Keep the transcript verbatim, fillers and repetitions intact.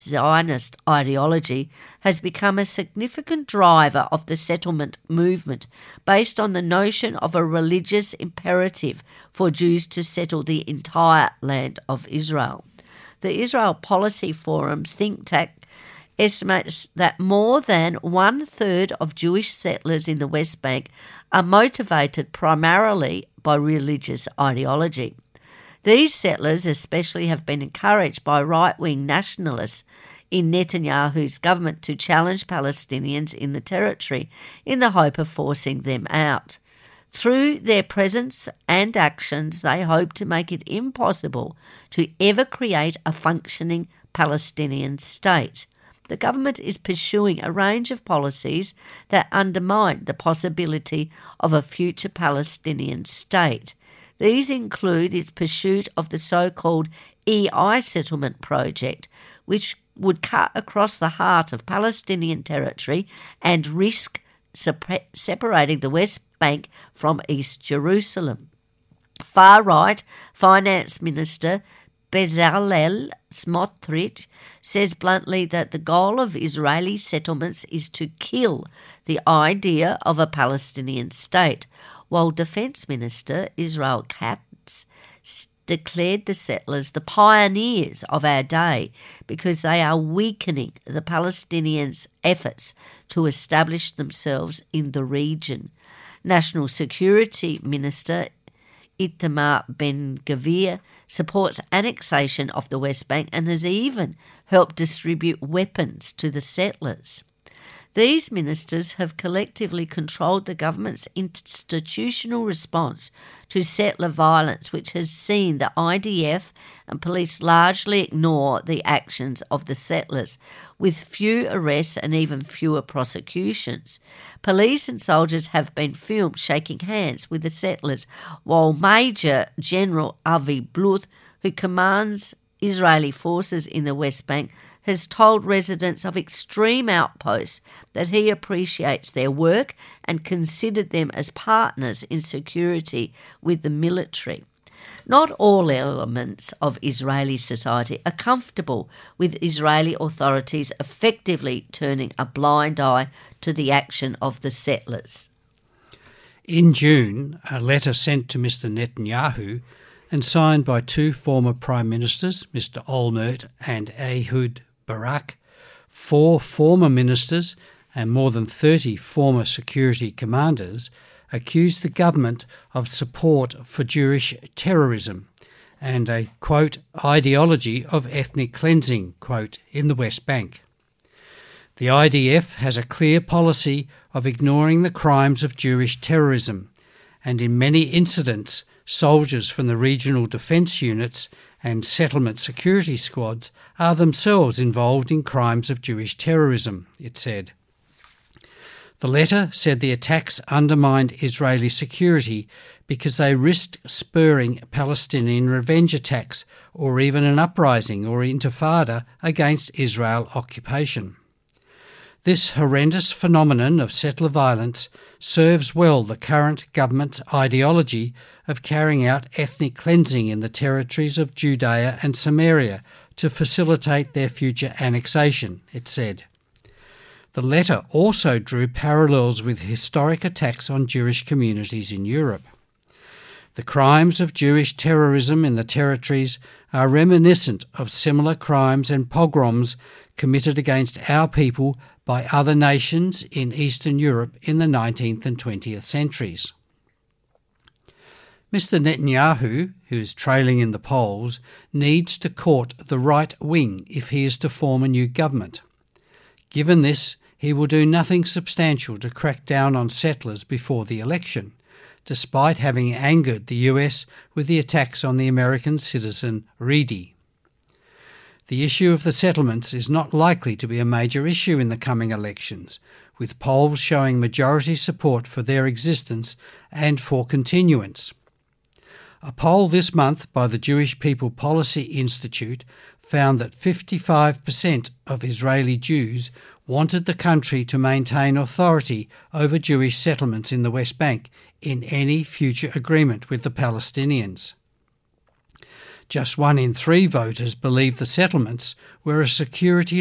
Zionist ideology has become a significant driver of the settlement movement, based on the notion of a religious imperative for Jews to settle the entire land of Israel. The Israel Policy Forum think tank estimates that more than one-third of Jewish settlers in the West Bank are motivated primarily by religious ideology. These settlers especially have been encouraged by right-wing nationalists in Netanyahu's government to challenge Palestinians in the territory in the hope of forcing them out. Through their presence and actions, they hope to make it impossible to ever create a functioning Palestinian state. The government is pursuing a range of policies that undermine the possibility of a future Palestinian state. These include its pursuit of the so-called E I settlement project, which would cut across the heart of Palestinian territory and risk separ- separating the West Bank from East Jerusalem. Far-right Finance Minister Bezalel Smotrich says bluntly that the goal of Israeli settlements is to kill the idea of a Palestinian state, while Defence Minister Israel Katz declared the settlers the pioneers of our day because they are weakening the Palestinians' efforts to establish themselves in the region. National Security Minister Itamar Ben-Gvir supports annexation of the West Bank and has even helped distribute weapons to the settlers. These ministers have collectively controlled the government's institutional response to settler violence, which has seen the I D F and police largely ignore the actions of the settlers, with few arrests and even fewer prosecutions. Police and soldiers have been filmed shaking hands with the settlers, while Major General Avi Bluth, who commands Israeli forces in the West Bank, has told residents of extreme outposts that he appreciates their work and considered them as partners in security with the military. Not all elements of Israeli society are comfortable with Israeli authorities effectively turning a blind eye to the action of the settlers. In June, a letter sent to Mister Netanyahu and signed by two former Prime Ministers, Mister Olmert and Ehud Barak, four former ministers and more than thirty former security commanders, accused the government of support for Jewish terrorism and a, quote, ideology of ethnic cleansing, quote, in the West Bank. The I D F has a clear policy of ignoring the crimes of Jewish terrorism, and in many incidents, soldiers from the regional defence units and settlement security squads are themselves involved in crimes of Jewish terrorism, it said. The letter said the attacks undermined Israeli security because they risked spurring Palestinian revenge attacks or even an uprising or intifada against Israel occupation. This horrendous phenomenon of settler violence serves well the current government's ideology of carrying out ethnic cleansing in the territories of Judea and Samaria to facilitate their future annexation, it said. The letter also drew parallels with historic attacks on Jewish communities in Europe. The crimes of Jewish terrorism in the territories are reminiscent of similar crimes and pogroms committed against our people by other nations in Eastern Europe in the nineteenth and twentieth centuries. Mister Netanyahu, who is trailing in the polls, needs to court the right wing if he is to form a new government. Given this, he will do nothing substantial to crack down on settlers before the election, despite having angered the U S with the attacks on the American citizen Reedy. The issue of the settlements is not likely to be a major issue in the coming elections, with polls showing majority support for their existence and for continuance. A poll this month by the Jewish People Policy Institute found that fifty-five percent of Israeli Jews wanted the country to maintain authority over Jewish settlements in the West Bank in any future agreement with the Palestinians. Just one in three voters believed the settlements were a security